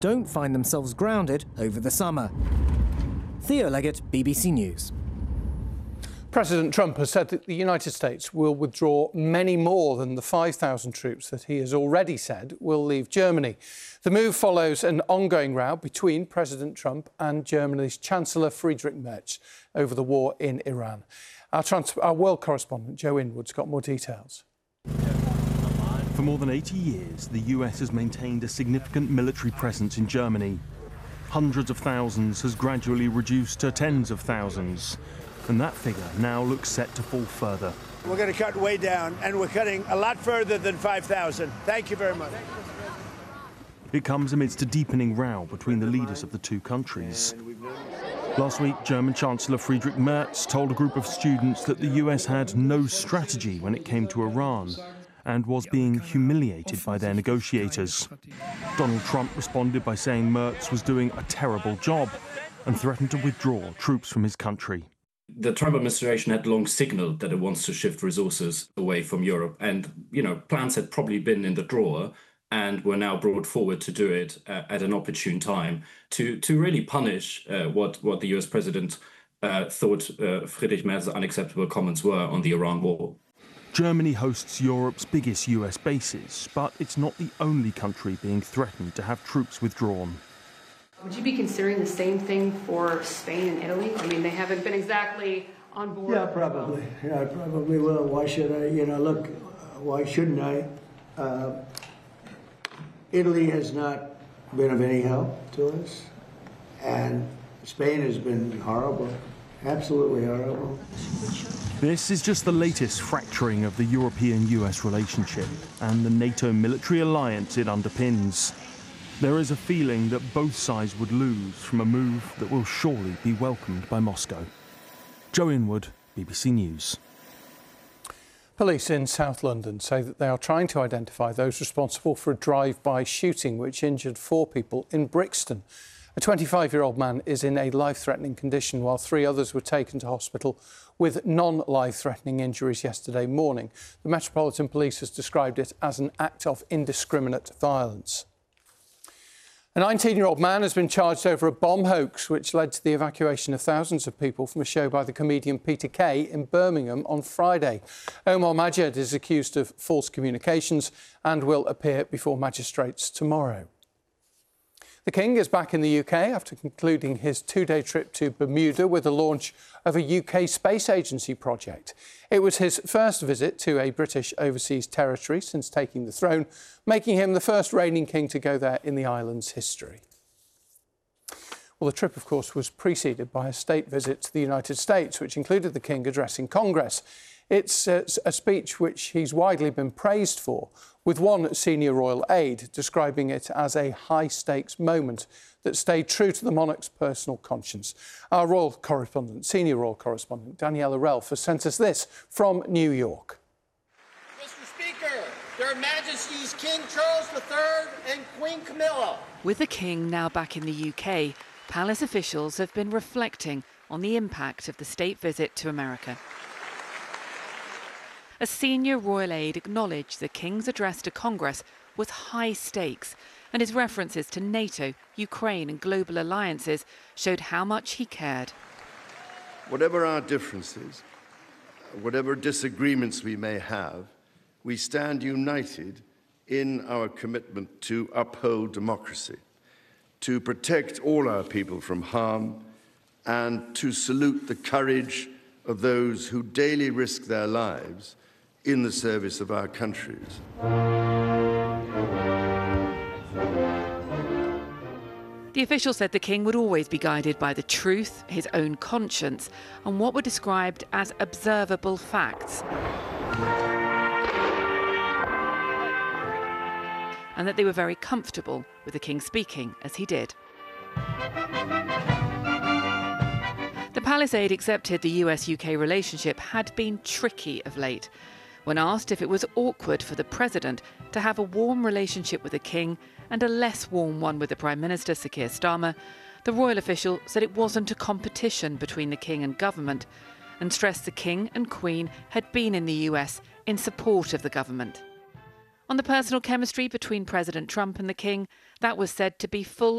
don't find themselves grounded over the summer. Theo Leggett, BBC News. President Trump has said that the United States will withdraw many more than the 5,000 troops that he has already said will leave Germany. The move follows an ongoing row between President Trump and Germany's Chancellor Friedrich Merz over the war in Iran. Our world correspondent Joe Inwood's got more details. For more than 80 years, the US has maintained a significant military presence in Germany. Hundreds of thousands has gradually reduced to tens of thousands. And that figure now looks set to fall further. We're going to cut way down, and we're cutting a lot further than 5,000. Thank you very much. It comes amidst a deepening row between the leaders of the two countries. Last week, German Chancellor Friedrich Merz told a group of students that the US had no strategy when it came to Iran and was being humiliated by their negotiators. Donald Trump responded by saying Merz was doing a terrible job and threatened to withdraw troops from his country. The Trump administration had long signaled that it wants to shift resources away from Europe. And, plans had probably been in the drawer and were now brought forward to do it at an opportune time to really punish what the US president thought Friedrich Merz's unacceptable comments were on the Iran war. Germany hosts Europe's biggest US bases, but it's not the only country being threatened to have troops withdrawn. Would you be considering the same thing for Spain and Italy? I mean, they haven't been exactly on board. Yeah, probably. Yeah, I probably will. Why should I? Look, why shouldn't I? Italy has not been of any help to us, and Spain has been horrible, absolutely horrible. This is just the latest fracturing of the European-US relationship and the NATO military alliance it underpins. There is a feeling that both sides would lose from a move that will surely be welcomed by Moscow. Joe Inwood, BBC News. Police in South London say that they are trying to identify those responsible for a drive-by shooting which injured 4 people in Brixton. A 25-year-old man is in a life-threatening condition while 3 others were taken to hospital with non-life-threatening injuries yesterday morning. The Metropolitan Police has described it as an act of indiscriminate violence. A 19-year-old man has been charged over a bomb hoax which led to the evacuation of thousands of people from a show by the comedian Peter Kay in Birmingham on Friday. Omar Majed is accused of false communications and will appear before magistrates tomorrow. The King is back in the UK after concluding his 2-day trip to Bermuda with the launch of a UK space agency project. It was his first visit to a British overseas territory since taking the throne, making him the first reigning king to go there in the island's history. Well, the trip, of course, was preceded by a state visit to the United States, which included the King addressing Congress. It's a speech which he's widely been praised for, with one senior royal aide describing it as a high-stakes moment that stayed true to the monarch's personal conscience. Our senior royal correspondent, Daniela Relf, has sent us this from New York. Mr. Speaker, Their Majesties King Charles III and Queen Camilla. With the King now back in the UK, palace officials have been reflecting on the impact of the state visit to America. A senior royal aide acknowledged the King's address to Congress was high stakes, and his references to NATO, Ukraine and global alliances showed how much he cared. Whatever our differences, whatever disagreements we may have, we stand united in our commitment to uphold democracy, to protect all our people from harm, and to salute the courage of those who daily risk their lives in the service of our countries. The official said the King would always be guided by the truth, his own conscience, and what were described as observable facts. And that they were very comfortable with the King speaking as he did. The palace aide accepted the US-UK relationship had been tricky of late. When asked if it was awkward for the president to have a warm relationship with the King and a less warm one with the Prime Minister, Sir Keir Starmer, the royal official said it wasn't a competition between the King and government and stressed the King and Queen had been in the US in support of the government. On the personal chemistry between President Trump and the King, that was said to be full